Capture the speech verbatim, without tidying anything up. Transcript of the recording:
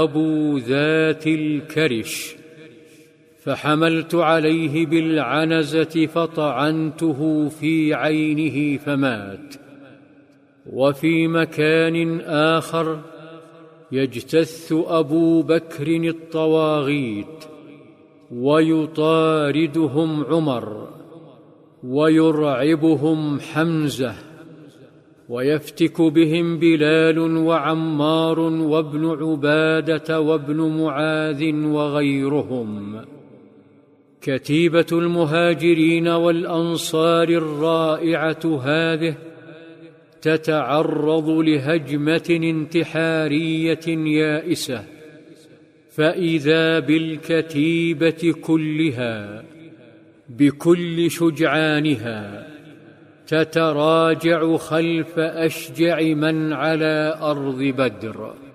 أبو ذات الكرش، فحملت عليه بالعنزة فطعنته في عينه فمات. وفي مكان آخر يجتث أبو بكر الطواغيت ويطاردهم عمر ويرعبهم حمزة ويفتك بهم بلال وعمار وابن عبادة وابن معاذ وغيرهم. كتيبة المهاجرين والأنصار الرائعة هذه تتعرض لهجمة انتحارية يائسة، فإذا بالكتيبة كلها بكل شجعانها تتراجع خلف أشجع من على أرض بدر.